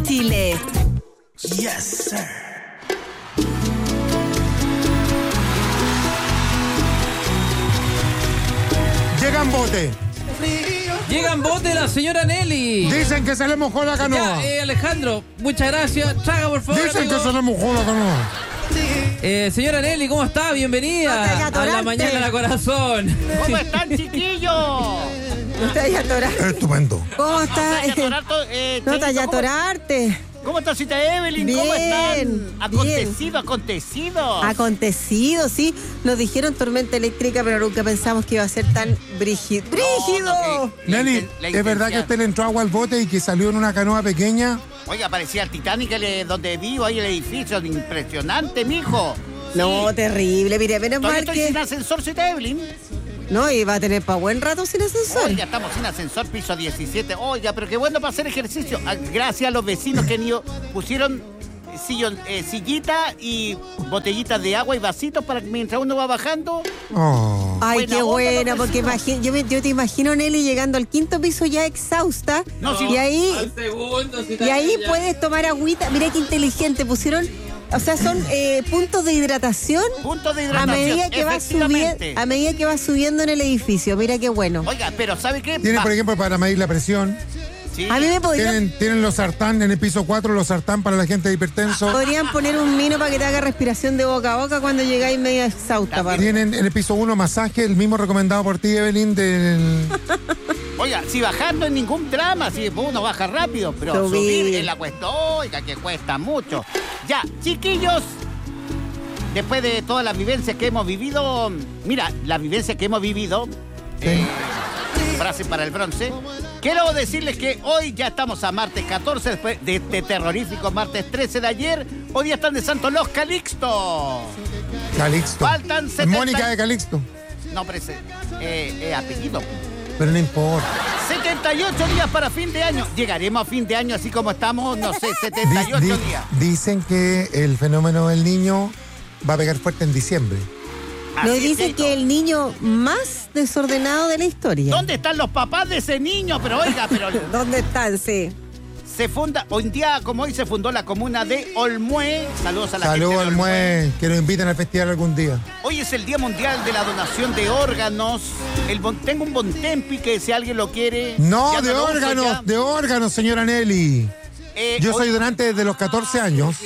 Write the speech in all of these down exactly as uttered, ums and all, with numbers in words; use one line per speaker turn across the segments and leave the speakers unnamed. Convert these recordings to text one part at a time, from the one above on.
Chile.
Yes, sir.
Llegan bote.
Llegan bote la señora Nelly.
Dicen que se le mojó la canoa.
Ya, eh, Alejandro, muchas gracias. Traga, por favor.
Dicen
amigo.
que se le mojó la canoa.
Eh, señora Nelly, ¿cómo está? Bienvenida
No
a la mañana de la corazón.
¿Cómo están, chiquillos?
No te vayas a atorar.
Estupendo.
¿Cómo
No
estás?
te vayas a atorar to- eh,
No te
Chelito,
vayas a
¿cómo-
atorarte.
¿Cómo está cita Evelyn? ¿Cómo
Bien,
están?
bien.
Acontecido, acontecido.
Acontecido, sí. Nos dijeron tormenta eléctrica, pero nunca pensamos que iba a ser tan brígido. ¡Brígido!
No, no, que- la
Nelly,
inten- la
¿es verdad que
intensidad.
usted le entró agua al bote y que salió en una canoa pequeña?
Oiga, parecía el Titanic el- donde vivo, ahí el edificio. Impresionante, mijo.
No,
Sí.
terrible. Mire, menos
Todavía
mal
estoy
que...
sin ascensor, cita Evelyn.
No, y va a tener para buen rato sin ascensor.
Oiga, estamos sin ascensor, piso diecisiete. Oiga, pero qué bueno para hacer ejercicio. Ah, Gracias a los vecinos que han ido, pusieron sillón, eh, sillita y botellitas de agua y vasitos para que mientras uno va bajando.
Oh.
Ay,
Buena
qué
onda,
buena,
los
porque
vecinos.
imagi- yo, me- yo te imagino, Nelly, llegando al quinto piso ya exhausta.
No, sí.
y ahí,
Al segundo, si
y ahí
ya.
puedes tomar agüita. Mira qué inteligente. Pusieron, o sea, son eh, puntos de hidratación.
Punto de
A
hidratación.
medida que va subiendo,
efectivamente.
a medida que va subiendo en el edificio, mira qué bueno.
Oiga, pero ¿sabe qué?
Tienen,
Va-
por ejemplo, para medir la presión.
Sí.
A mí me podrían,
Tienen, tienen los sartán en el piso cuatro, los sartán para la gente hipertenso.
podrían poner un mino para que te haga respiración de boca a boca cuando llegáis media exhausta. pa.
Tienen en el piso uno masaje, el mismo recomendado por ti, Evelyn, del...
Oiga, si bajar no es ningún drama, si uno baja rápido, pero
Subir.
subir, en la cuesta, oiga, que cuesta mucho. Ya, chiquillos, después de todas las vivencias que hemos vivido, mira, las vivencias que hemos vivido, eh, frase para el bronce, quiero decirles que hoy ya estamos a martes catorce, después de este terrorífico martes trece de ayer, hoy día están de santo los Calixto.
Calixto.
Faltan setenta
Mónica de Calixto.
No, pero ese, eh, eh, apellido.
Pero no importa.
setenta y ocho días para fin de año. Llegaremos a fin de año así como estamos, no sé, setenta y
Di-
ocho
di-
días.
Dicen que el fenómeno del niño va a pegar fuerte en diciembre.
Nos
Así es,
dicen
Cheito.
que el niño más desordenado de la historia.
¿Dónde están los papás de ese niño? Pero oiga, pero
¿Dónde están? Sí.
se funda, hoy en día, como hoy se fundó la comuna de Olmué. Saludos a la
Saludos
gente
al
de Olmué.
Mue, que nos inviten al festival algún día.
Hoy es el Día Mundial de la Donación de Órganos. El bon- tengo un Bontempi que si alguien lo quiere...
No,
ya
de
lo uso
órganos,
ya.
de órganos, señora Nelly.
Eh,
Yo soy
hoy-
donante desde los catorce años.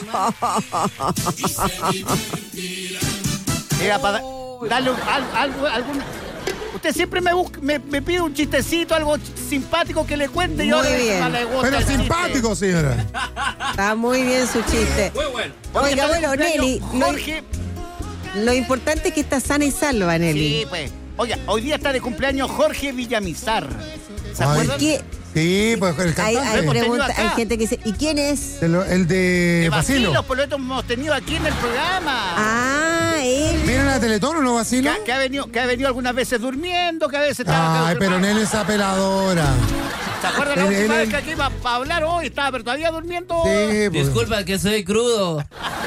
Era para darle un- al- algo, algún... Usted siempre me, busca- me, me pide un chistecito, algo ch- simpático que le cuente. y
Muy
ahora
bien.
encima le gusta
Pero
el chiste.
simpático, señora.
Está muy bien su chiste.
Muy bueno.
Hoy
Oiga,
está de
bueno,
cumpleaños
Nelly, lo-
Jorge...
Lo importante es que está sana y salva, Nelly.
Sí, pues. Oiga, hoy día está de cumpleaños Jorge Villamizar. ¿Se
Ay.
acuerdan?
¿Qué?
Sí, pues el
Hay, hay,
cantante.
hemos tenido
pregunta-
acá.
hay gente que dice, ¿y quién es?
El, el de
De
Basilo.
Basilo, por lo tanto hemos tenido aquí en el programa.
Ah, él.
¿Vienen a Teletón o no, Basilo?
Que, que ha venido, que ha venido algunas veces durmiendo, que a veces estaba...
Ay, pero Nelly es apeladora.
¿Se acuerdan la
Él-
última
él-
vez que aquí iba para hablar hoy? Estaba pero todavía durmiendo.
Sí, pues.
Disculpa que soy crudo.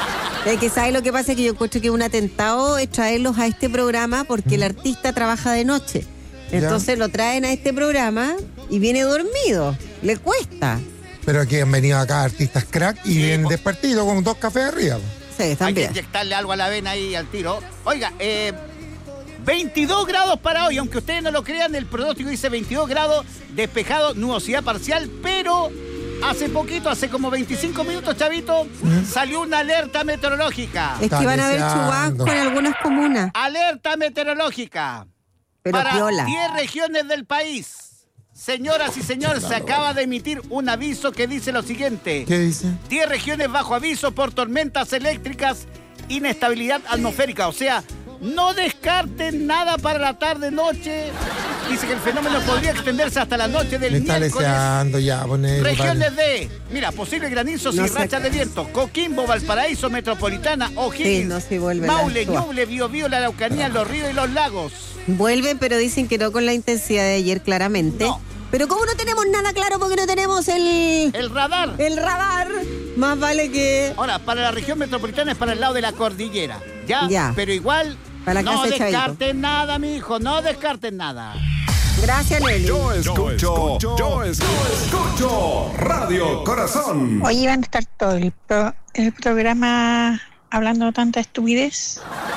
Es que ¿sabes lo que pasa? Que yo encuentro que un atentado es traerlos a este programa porque el artista trabaja de noche. Entonces lo traen a este programa y viene dormido. Le cuesta.
Pero aquí han venido acá artistas crack y
Sí,
vienen
po-
despartidos con dos cafés arriba.
Sí,
Hay que
también.
inyectarle algo a la vena ahí al tiro. Oiga, eh, veintidós grados para hoy, aunque ustedes no lo crean, el pronóstico dice veintidós grados, despejado, nubosidad parcial, pero hace poquito, hace como veinticinco minutos, Chavito, salió una alerta meteorológica.
Es que van a haber
deseando.
chubascos en algunas comunas.
Alerta meteorológica.
Pero
para
piola.
diez regiones del país. Señoras y señores, se acaba de emitir un aviso que dice lo siguiente.
¿Qué dice?
diez regiones bajo aviso por tormentas eléctricas, inestabilidad atmosférica. O sea, no descarten nada para la tarde-noche. Dice que el fenómeno podría extenderse hasta la noche del
Me está
miércoles.
deseando ya, poner.
Regiones de, mira, posible granizos
No
y
sé.
rachas de viento. Coquimbo, Valparaíso, Metropolitana, O'Higgins,
Sí, no se vuelve la
Maule,
Anchoa.
Ñuble, Biobío, la Araucanía, los ríos y los lagos.
Vuelven, pero dicen que no con la intensidad de ayer, claramente.
No.
Pero como no tenemos nada claro porque no tenemos el,
El radar.
el radar, más vale que...
Ahora, para la región metropolitana es para el lado de la cordillera. ¿Ya?
Ya.
Pero igual,
Para la
no
casa de Chavito.
descarten nada, mi hijo, no descarten nada.
Gracias, Nelly.
Yo escucho, yo escucho, escucho Radio Corazón.
Hoy van a estar todo el, pro- el programa hablando tanta estupidez.